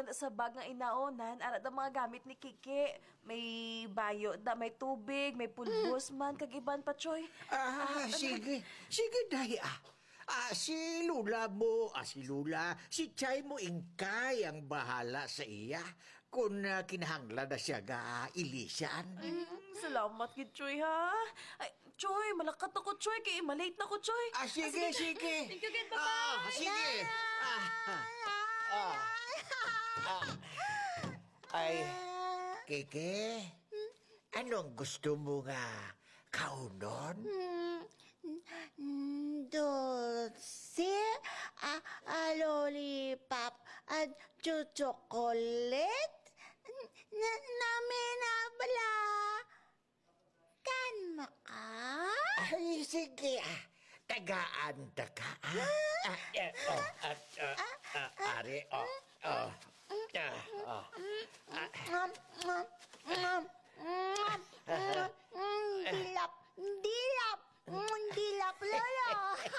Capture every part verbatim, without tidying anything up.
na sa bag nga inaonan, ara da mga gamit ni Kiki. May bayo da, may tubig, may pulbos man, kag iban pa, Choy. Ah, sige. Sige, dahi ah. Ah, si Lula mo, ah, si Lula, si Chay mo ingkay ang bahala sa iya kung uh, kinahanglan na siya ga ilisyan. Mm, salamat gid, Choy, ha? Ay, Choy, malakat ako, Choy, kay malate na ko, Choy. Ah, sige, sige. Thank you, kid, bye-bye. Ah, sige. Ah, ah, ah, ah. Ay, Kike, anong gusto mo nga kaunon? Dulce, ah, ah, lollipop, at chocolate, na, namin na bala. Kan maka? Ay, sige ah. Tagaan ta ka ah. Ah, eh, oh, at, ah, ah, ari, oh, oh. Ah, oh. Ah, Ngam, ngam, ngam, ngam, ngam, mm, dilap, dilap, mm, dilap, lolo.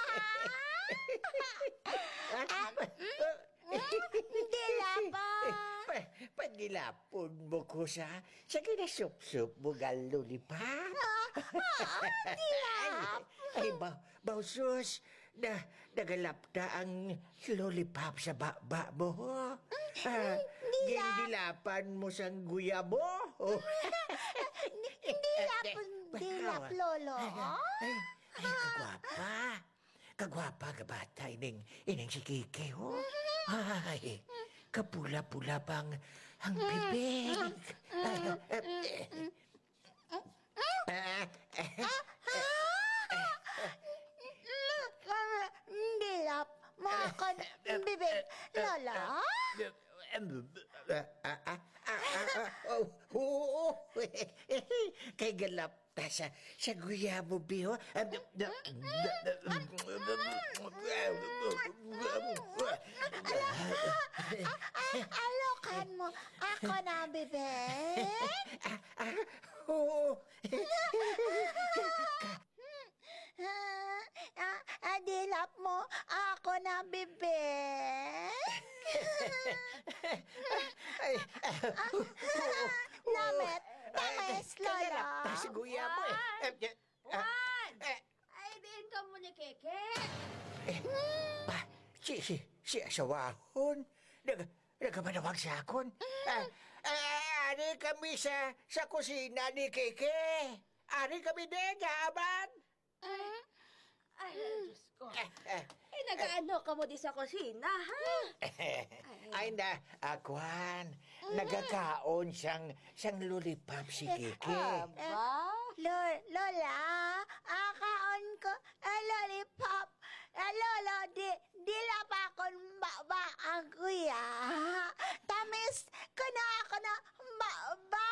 Ah, mm, dilap, ah. Pa, padilapon mo ko sa sa kinasup-sup mo galulipap. Dilap. Ay, ba, bausos, na, nagalap na ang lollipop sa baba mo. Ah, gindilapan mo sa guya mo. Oh. Dilap, dilap, lolo. Ay, ay, kagwapa. Kagwapa ka bata, ining, ining si Kike, oh. Ay, kapula-pula pang ang bibig. Ay, eh, eh, Dilap, makan bibig, lola. Oo, kay galap ta sa sa guya mo, Biho. Alokan mo, ako na bibig. Oo. Ah, ah, dilap mo, ako na bibig. Ay, Namet, tamis, lola. Ta sa guya mo eh. Juan! Eh, Ay, diin ka mo ni Keke. Eh, pa, si, si, si asawahon. Nag, nagkamanawag sa akon. Ah, ah, ari kami sa, sa kusina ni Keke. Ari kami dega, aban. Ay, Diyos ko. Eh, eh, Ay, nag-ano ka mo di sa kusina, ha? ay na, akwan. Nagkakaon siyang, siyang lollipop si Keke. Aba? Lo- Lola, akaon ko, ah, lollipop. Ah, lolo, di, dilap akon baba ang kuya. Tamis ko na ako na baba.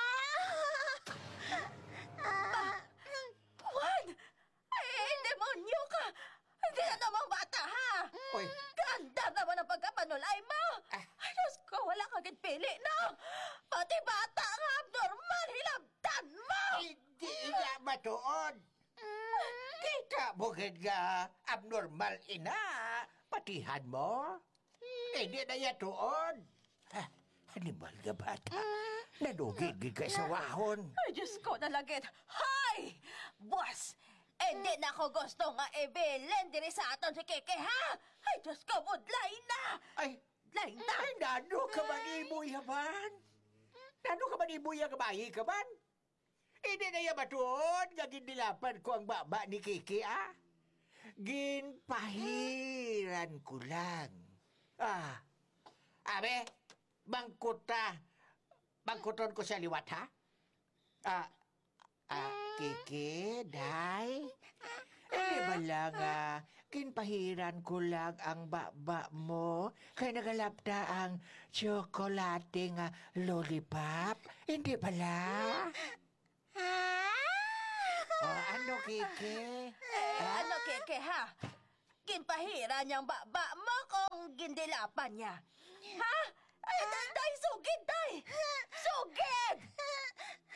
Ah, Juan! Ay, demonyo ka! Hindi na namang bata, ha? Oy. Ganda naman ang pagkapanulay mo! Ah. Ay, Diyos ko, wala kang pili, no? Pati bata nga abnormal, hilabdan mo! Hindi nga matuod. Kita mo nga abnormal ina. Patihan mo. Hindi na yan tuod. Ha, animal nga bata. Nadugid ka sa wahon. Ay, Diyos ko, nalagit. Hay! Boss! Eh, di na ako gusto nga ibilin diri sa aton si Keke, ha? Ay, Diyos ko, budlay na! Ay, Lain na! ay, nano ka man ibuya man? Nano ka man ibuya ka bayi ka man? Hindi na yan matuod nga gindilapan ko ang baba ni Kiki, ah. Ginpahiran ko lang. Ah, abe, bangkuta, bangkuton ko sa liwat, ha? Ah, ah, Kiki, day? Hindi ba lang, ah, kinpahiran ko lang ang baba mo, kaya nagalapta ang tsokolate nga lollipop? Hindi ba lang? ah. Oh, ano, Kiki? Eh, ano, Keke, ha? Ginpahira niyang baba mo kung gindilapan niya. Ha? Ay, day, day, sugid, day! Sugid!